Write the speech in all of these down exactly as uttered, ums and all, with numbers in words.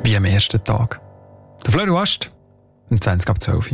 wie am ersten Tag. Der Florian Ast, um zwanzig ab zwölf.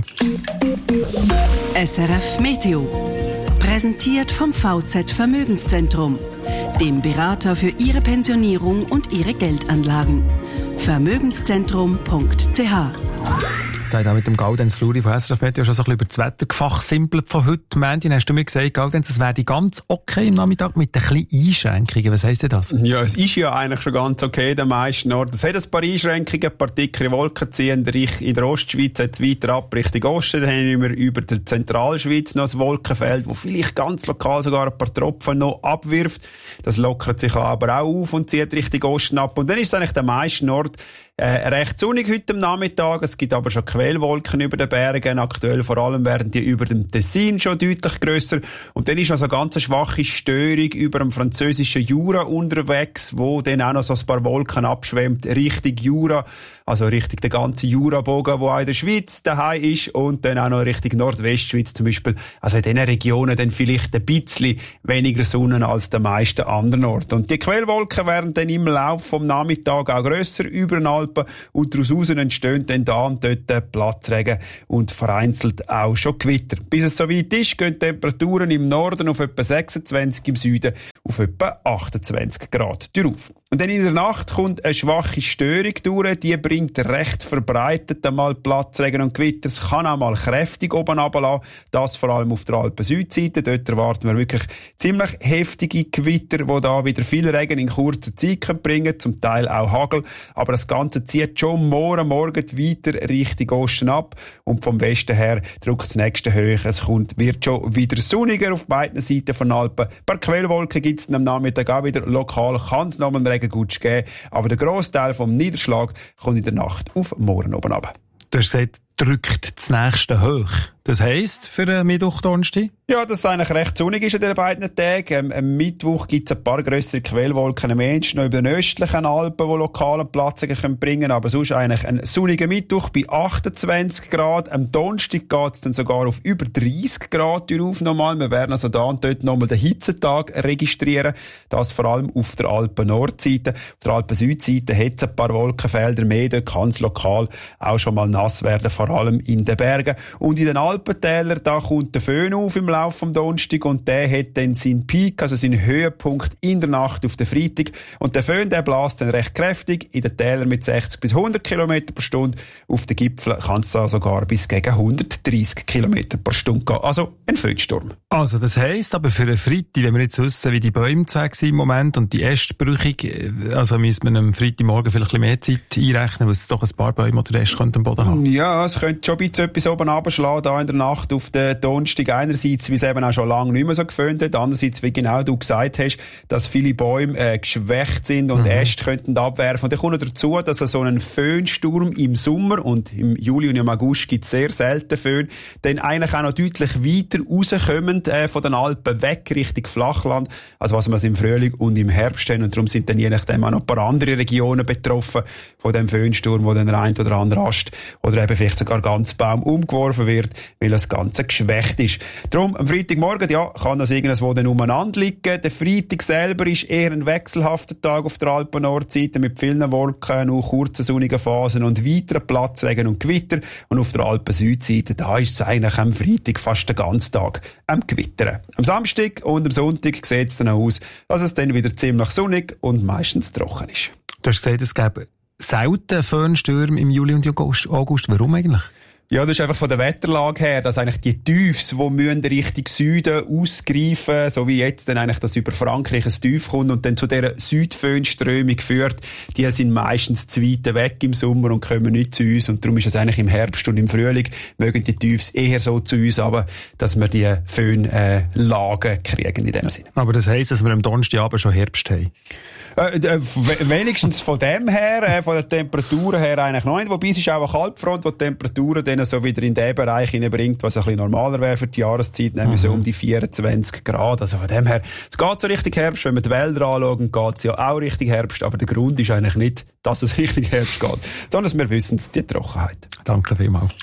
S R F Meteo. Präsentiert vom V Z Vermögenszentrum, dem Berater für Ihre Pensionierung und Ihre Geldanlagen. Vermögenszentrum punkt c h. Jetzt hat auch mit dem Gaudenz Fluri von S R F Meteo schon so ein bisschen über das Wetter gefachsimpelt von heute. Mandy, hast du mir gesagt, Gaudenz, es wäre ganz okay im Nachmittag mit ein bisschen Einschränkungen. Was heisst denn das? Ja, es ist ja eigentlich schon ganz okay in den meisten Orten. Es hat ein paar Einschränkungen, ein paar dickere Wolken ziehen. In der Ostschweiz jetzt weiter ab Richtung Osten. Dann haben wir über der Zentralschweiz noch ein Wolkenfeld, wo vielleicht ganz lokal sogar ein paar Tropfen noch abwirft. Das lockert sich aber auch auf und zieht Richtung Osten ab. Und dann ist es eigentlich der meisten Ort äh, recht sonnig heute am Nachmittag. Es gibt aber schon Quellwolken über den Bergen. Aktuell vor allem werden die über dem Tessin schon deutlich grösser. Und dann ist noch so eine ganz schwache Störung über dem französischen Jura unterwegs, wo dann auch noch so ein paar Wolken abschwemmt Richtung Jura. Also Richtung der ganzen Jurabogen, wo auch in der Schweiz daheim ist, und dann auch noch Richtung Nordwestschweiz zum Beispiel. Also in diesen Regionen dann vielleicht ein bisschen weniger Sonne als den meisten anderen Orten. Und die Quellwolken werden dann im Laufe vom Nachmittag auch grösser über den Alpen, und daraus entstehen dann da und dort Platzregen und vereinzelt auch schon Gewitter. Bis es soweit ist, gehen Temperaturen im Norden auf etwa sechsundzwanzig, im Süden auf etwa achtundzwanzig Grad drauf. Und dann in der Nacht kommt eine schwache Störung durch, die bringt recht verbreitet einmal Platzregen und Gewitter. Es kann auch mal kräftig oben runterlassen, das vor allem auf der Alpen-Südseite. Dort erwarten wir wirklich ziemlich heftige Gewitter, die da wieder viel Regen in kurzer Zeit bringen können, zum Teil auch Hagel. Aber das Ganze zieht schon morgen Morgen weiter Richtung Osten ab, und vom Westen her drückt das nächste hoch. Es kommt, wird schon wieder sonniger auf beiden Seiten von Alpen. Ein paar Quellwolken gibt es am Nachmittag auch wieder. Lokal kann es noch einen Regenguss geben, aber der Grossteil vom Niederschlag kommt in der Nacht auf morgen oben runter. Du hast gesagt, drückt das nächste hoch. Das heisst für den Mittwoch, Donnerstag? Ja, dass es eigentlich recht sonnig ist an den beiden Tagen. Ähm, am Mittwoch gibt es ein paar grössere Quellwolken, am Ende noch über den östlichen Alpen, die lokalen Platzungen können bringen. Aber sonst eigentlich ein sonniger Mittwoch bei achtundzwanzig Grad. Am Donnerstag geht es dann sogar auf über dreissig Grad drauf nochmal. Wir werden also da und dort nochmal den Hitzetag registrieren. Das vor allem auf der Alpen-Nordseite. Auf der Alpen-Südseite hat es ein paar Wolkenfelder mehr. Dort kann es lokal auch schon mal nass werden, vor allem in den Bergen. Und in den Alpentäler, da kommt der Föhn auf im Laufe vom Donnerstag, und der hat dann seinen Peak, also seinen Höhepunkt in der Nacht auf den Freitag. Und der Föhn, der bläst dann recht kräftig in den Tälern mit sechzig bis hundert Kilometer pro Stunde. Auf den Gipfeln kann es da sogar bis gegen hundertdreissig Kilometer pro Stunde gehen. Also ein Föhnsturm. Also das heisst aber für einen Freitag, wenn wir jetzt wissen, wie die Bäume zu sind im Moment und die Ästbrüchig, also müsste man am Freitagmorgen vielleicht ein bisschen mehr Zeit einrechnen, weil es doch ein paar Bäume oder Äste am Boden haben. Ja, es könnte schon ein bisschen etwas oben runterschlagen, da in der Nacht auf den Donnerstag. Einerseits, wie es eben auch schon lange nicht mehr so geföhnt hat. Andererseits, wie genau du gesagt hast, dass viele Bäume äh, geschwächt sind und mhm. Äste könnten abwerfen. Und dann kommt noch dazu, dass so ein Föhnsturm im Sommer, und im Juli und im August gibt es sehr selten Föhn, dann eigentlich auch noch deutlich weiter rauskommen äh, von den Alpen weg Richtung Flachland, als was wir es im Frühling und im Herbst haben. Und darum sind dann je nachdem auch noch ein paar andere Regionen betroffen von dem Föhnsturm, wo dann der ein oder andere Ast oder eben vielleicht sogar ganz Baum umgeworfen wird, weil das Ganze geschwächt ist. Darum, am Freitagmorgen, ja, kann das irgendwo dann umeinander liegen. Der Freitag selber ist eher ein wechselhafter Tag auf der Alpen-Nordseite mit vielen Wolken, nur kurzen sonnigen Phasen und weiteren Platzregen und Gewitter. Und auf der Alpen-Südseite, da ist es eigentlich am Freitag fast den ganzen Tag am Gewittern. Am Samstag und am Sonntag sieht es dann aus, dass es dann wieder ziemlich sonnig und meistens trocken ist. Du hast gesagt, es gäbe selten Föhnstürme im Juli und August. Warum eigentlich? Ja, das ist einfach von der Wetterlage her, dass eigentlich die Tiefs, die müssen Richtung Süden ausgreifen, so wie jetzt dann eigentlich das über Frankreich ein Tief kommt und dann zu dieser Südföhnströmung führt, die sind meistens zu weit weg im Sommer und kommen nicht zu uns, und darum ist es eigentlich im Herbst und im Frühling mögen die Tiefs eher so zu uns, aber dass wir die Föhnlagen äh, kriegen in dem Sinne. Aber das heisst, dass wir am Donnerstagabend schon Herbst haben? Äh, äh, wenigstens von dem her, äh, von den Temperaturen her eigentlich noch nicht. Wobei es ist auch eine Kaltfront, die die Temperaturen dann so wieder in den Bereich hineinbringt, was ein bisschen normaler wäre für die Jahreszeit, nämlich mhm. so um die vierundzwanzig Grad. Also von dem her, es geht so richtig Herbst. Wenn wir die Wälder anschauen, geht es ja auch richtig Herbst. Aber der Grund ist eigentlich nicht, dass es richtig Herbst geht, sondern wir wissen es, die Trockenheit. Danke vielmals.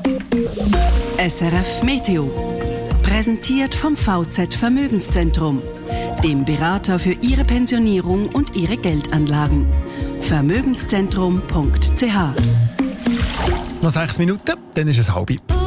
S R F Meteo. Präsentiert vom V Z Vermögenszentrum, dem Berater für Ihre Pensionierung und Ihre Geldanlagen. vermögenszentrum punkt c h. Noch sechs Minuten, dann ist es halb.